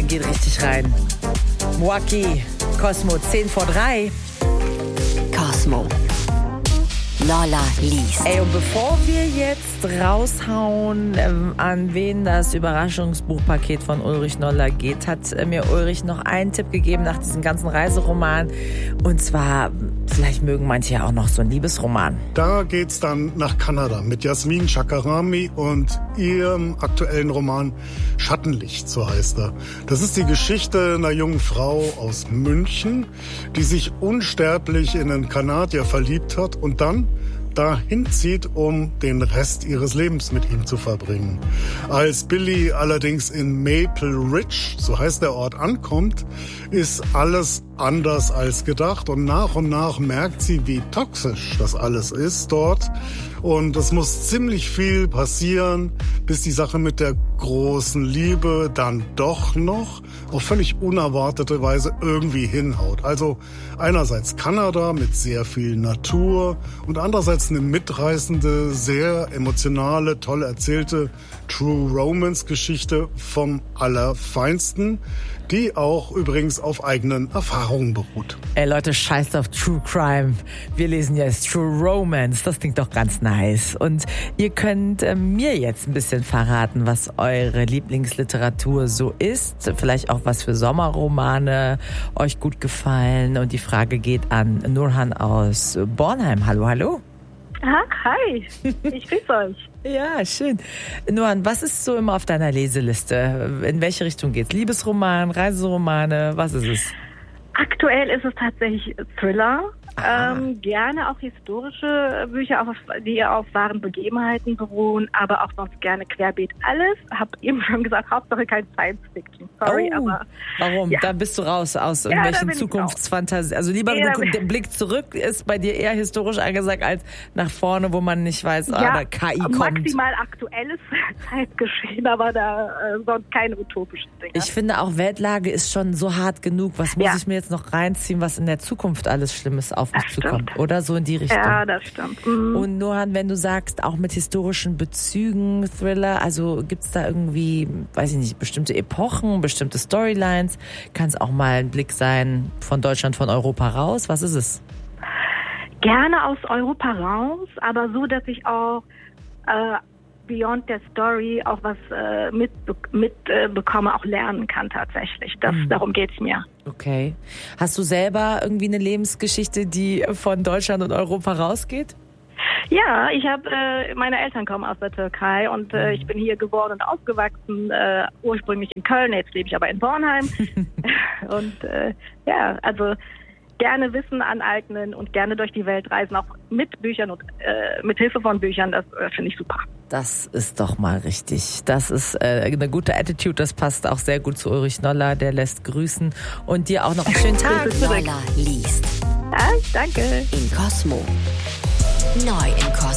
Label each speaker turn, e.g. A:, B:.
A: geht richtig rein. Mwaki, Cosmo, 3:10.
B: Cosmo. Lolla liest.
A: Ey, und bevor wir jetzt raushauen, an wen das Überraschungsbuchpaket von Ulrich Noller geht, hat mir Ulrich noch einen Tipp gegeben nach diesem ganzen Reiseroman. Und zwar, vielleicht mögen manche ja auch noch so einen Liebesroman.
C: Da geht's dann nach Kanada mit Yasmin Chakarami und ihrem aktuellen Roman Schattenlicht, so heißt er. Das ist die Geschichte einer jungen Frau aus München, die sich unsterblich in einen Kanadier verliebt hat und dann dahin zieht, um den Rest ihres Lebens mit ihm zu verbringen. Als Billy allerdings in Maple Ridge, so heißt der Ort, ankommt, ist alles anders als gedacht und nach merkt sie, wie toxisch das alles ist dort. Und es muss ziemlich viel passieren, bis die Sache mit der großen Liebe dann doch noch auf völlig unerwartete Weise irgendwie hinhaut. Also einerseits Kanada mit sehr viel Natur und andererseits eine mitreißende, sehr emotionale, toll erzählte True Romance Geschichte vom Allerfeinsten, die auch übrigens auf eigenen Erfahrungen beruht.
A: Ey Leute, scheißt auf True Crime. Wir lesen jetzt True Romance. Das klingt doch ganz nice. Und ihr könnt mir jetzt ein bisschen verraten, was eure Lieblingsliteratur so ist. Vielleicht auch was für Sommerromane euch gut gefallen. Und die Frage geht an Nurhan aus Bornheim. Hallo, hallo.
D: Hi, ich grüße euch.
A: Ja, schön. Nurhan, was ist so immer auf deiner Leseliste? In welche Richtung geht's? Liebesroman, Reiseromane, was ist es?
D: Aktuell ist es tatsächlich Thriller. Gerne auch historische Bücher, die auf wahren Begebenheiten beruhen, aber auch sonst gerne querbeet alles. Hab eben schon gesagt, Hauptsache kein Science Fiction. Sorry, aber...
A: Warum?
D: Ja.
A: Da bist du raus aus irgendwelchen Zukunftsfantasien. Also lieber der Blick zurück ist bei dir eher historisch angesagt als nach vorne, wo man nicht weiß, da KI kommt.
D: Maximal aktuelles Zeitgeschehen, aber da sonst keine utopischen Dinge.
A: Ich finde auch Weltlage ist schon so hart genug. Was muss ich mir jetzt noch reinziehen, was in der Zukunft alles Schlimmes auf mich zukommt? Oder so in die Richtung.
D: Ja, das stimmt. Mhm.
A: Und Nurhan, wenn du sagst, auch mit historischen Bezügen, Thriller, also gibt's da irgendwie, weiß ich nicht, bestimmte Epochen, bestimmte Storylines? Kann es auch mal ein Blick sein von Deutschland, von Europa raus? Was ist es?
D: Gerne aus Europa raus, aber so, dass ich auch beyond der Story auch was mitbekomme, auch lernen kann tatsächlich. Darum geht's mir.
A: Okay. Hast du selber irgendwie eine Lebensgeschichte, die von Deutschland und Europa rausgeht?
D: Ja, meine Eltern kommen aus der Türkei und ich bin hier geboren und aufgewachsen, ursprünglich in Köln, jetzt lebe ich aber in Bornheim. Und also gerne Wissen aneignen und gerne durch die Welt reisen, auch mit Büchern und mit Hilfe von Büchern, das finde ich super.
A: Das ist doch mal richtig. Das ist eine gute Attitude, das passt auch sehr gut zu Ulrich Noller, der lässt grüßen und dir auch noch einen schönen Tag.
B: Lolla liest.
D: Ja, danke.
B: In Cosmo. Neu in Cosmo.